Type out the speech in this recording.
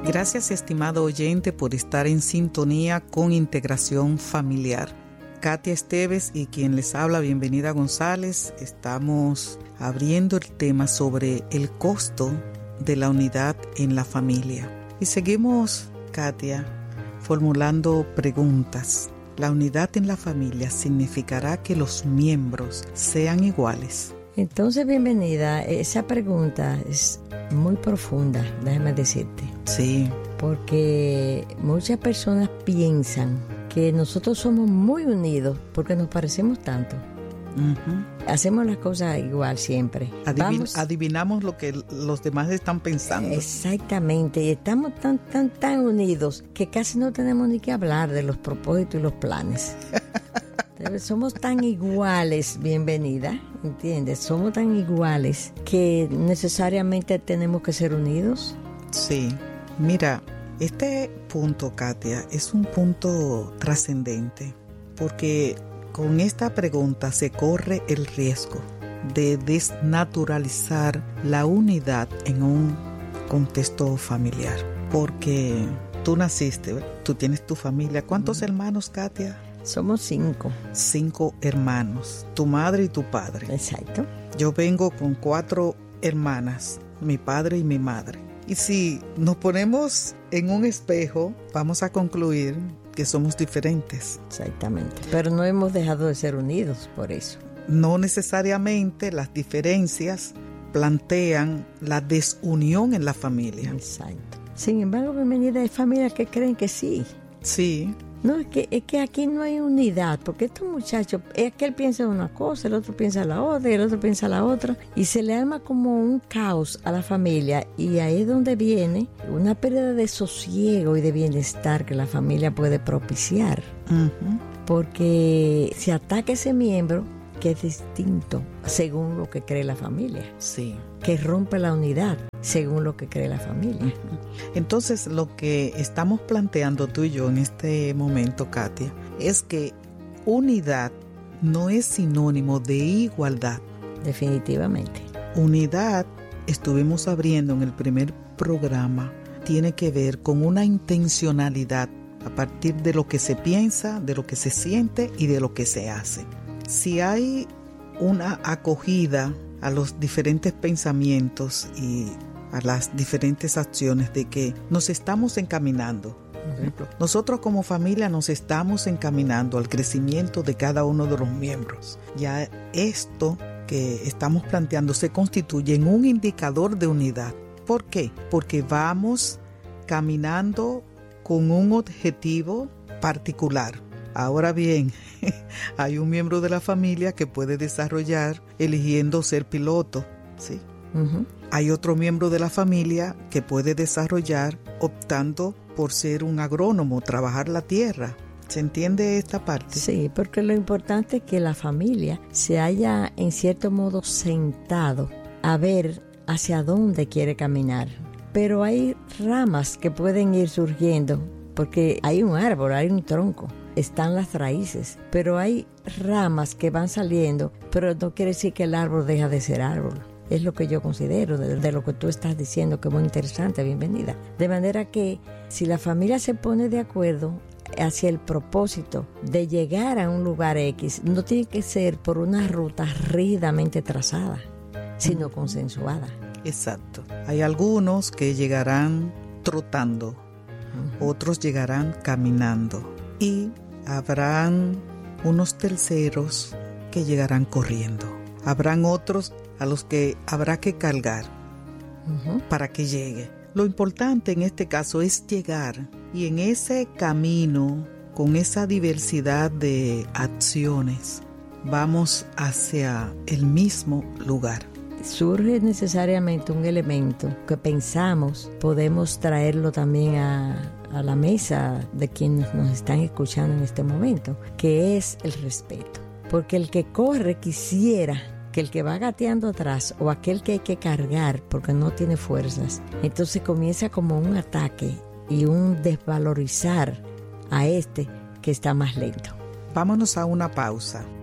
Gracias, estimado oyente, por estar en sintonía con Integración Familiar. Katia Esteves y quien les habla, Bienvenida González, estamos abriendo el tema sobre el costo de la unidad en la familia. Y seguimos, Katia, formulando preguntas. ¿La unidad en la familia significará que los miembros sean iguales? Entonces, Bienvenida, esa pregunta es muy profunda, déjame decirte. Sí. Porque muchas personas piensan que nosotros somos muy unidos porque nos parecemos tanto. Uh-huh. Hacemos las cosas igual siempre. Adivinamos lo que los demás están pensando. Exactamente, y estamos tan unidos que casi no tenemos ni que hablar de los propósitos y los planes. Somos tan iguales, Bienvenida, ¿entiendes? Somos tan iguales que necesariamente tenemos que ser unidos. Sí, mira, este punto, Katia, es un punto trascendente porque con esta pregunta se corre el riesgo de desnaturalizar la unidad en un contexto familiar. Porque tú naciste, tú tienes tu familia. ¿Cuántos hermanos, Katia? Somos 5. 5 hermanos, tu madre y tu padre. Exacto. Yo vengo con 4 hermanas, mi padre y mi madre. Y si nos ponemos en un espejo, vamos a concluir que somos diferentes. Exactamente. Pero no hemos dejado de ser unidos por eso. No necesariamente las diferencias plantean la desunión en la familia. Exacto. Sin embargo, Bienvenida, hay familias que creen que sí. Sí. No, es que aquí no hay unidad, porque estos muchachos, es que él piensa una cosa, el otro piensa la otra, y el otro piensa la otra, y se le arma como un caos a la familia, y ahí es donde viene una pérdida de sosiego y de bienestar que la familia puede propiciar. Uh-huh. Porque se ataca ese miembro que es distinto según lo que cree la familia. Sí. Que rompe la unidad según lo que cree la familia. Entonces, lo que estamos planteando tú y yo en este momento, Katia, es que unidad no es sinónimo de igualdad. Definitivamente. Unidad, estuvimos abriendo en el primer programa, tiene que ver con una intencionalidad a partir de lo que se piensa, de lo que se siente y de lo que se hace. Si hay una acogida a los diferentes pensamientos y a las diferentes acciones de que nos estamos encaminando. Por ejemplo, nosotros como familia nos estamos encaminando al crecimiento de cada uno de los miembros. Ya esto que estamos planteando se constituye en un indicador de unidad. ¿Por qué? Porque vamos caminando con un objetivo particular. Ahora bien, hay un miembro de la familia que puede desarrollar eligiendo ser piloto, ¿sí? Uh-huh. Hay otro miembro de la familia que puede desarrollar optando por ser un agrónomo, trabajar la tierra. ¿Se entiende esta parte? Sí, porque lo importante es que la familia se haya en cierto modo sentado a ver hacia dónde quiere caminar. Pero hay ramas que pueden ir surgiendo porque hay un árbol, hay un tronco. Están las raíces, pero hay ramas que van saliendo, pero no quiere decir que el árbol deja de ser árbol. Es lo que yo considero de lo que tú estás diciendo, que es muy interesante, Bienvenida. De manera que si la familia se pone de acuerdo hacia el propósito de llegar a un lugar X, no tiene que ser por una ruta rígidamente trazada, sino consensuada. Exacto. Hay algunos que llegarán trotando, otros llegarán caminando y habrán unos terceros que llegarán corriendo. Habrán otros a los que habrá que cargar para que llegue. Lo importante en este caso es llegar, y en ese camino, con esa diversidad de acciones, vamos hacia el mismo lugar. Surge necesariamente un elemento que pensamos podemos traerlo también a la mesa de quienes nos están escuchando en este momento, que es el respeto. Porque el que corre quisiera que el que va gateando atrás o aquel que hay que cargar porque no tiene fuerzas, entonces comienza como un ataque y un desvalorizar a este que está más lento. Vámonos a una pausa.